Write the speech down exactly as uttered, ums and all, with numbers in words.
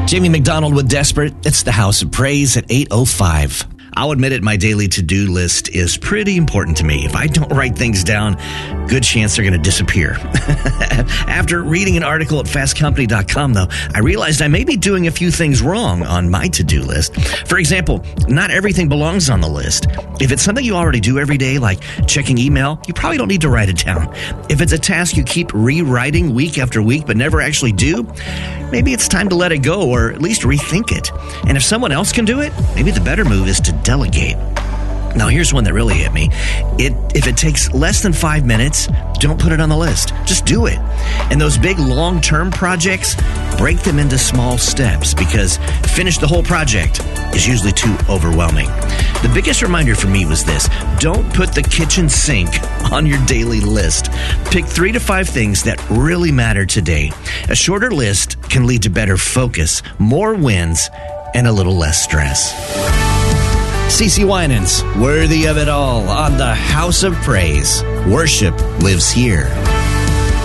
Jamie McDonald with Desperate. It's the House of Praise at eight oh five. I'll admit it, my daily to-do list is pretty important to me. If I don't write things down, good chance they're going to disappear. After reading an article at fast company dot com, though, I realized I may be doing a few things wrong on my to-do list. For example, not everything belongs on the list. If it's something you already do every day, like checking email, you probably don't need to write it down. If it's a task you keep rewriting week after week but never actually do, maybe it's time to let it go or at least rethink it. And if someone else can do it, maybe the better move is to delegate. Now, here's one that really hit me. It, if it takes less than five minutes, don't put it on the list. Just do it. And those big long-term projects, break them into small steps because finish the whole project is usually too overwhelming. The biggest reminder for me was this. Don't put the kitchen sink on your daily list. Pick three to five things that really matter today. A shorter list can lead to better focus, more wins, and a little less stress. CeCe Winans, Worthy of It All on the House of Praise. Worship lives here.